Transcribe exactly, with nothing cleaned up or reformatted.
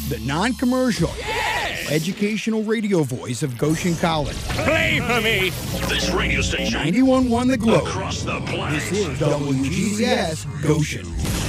the non-commercial, educational radio voice of Goshen College. Play for me! This radio station. ninety-one point one The Globe. Across the planet. This is W G C S Goshen.